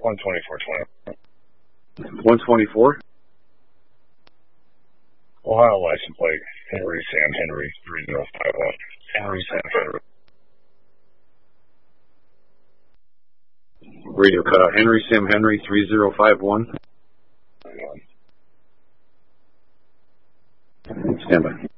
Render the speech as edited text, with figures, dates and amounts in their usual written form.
12420. 124? Ohio license plate, Henry Sam Henry 3051. Henry Sam Henry. Radio cut out. Henry Sam Henry 3051. Stand by.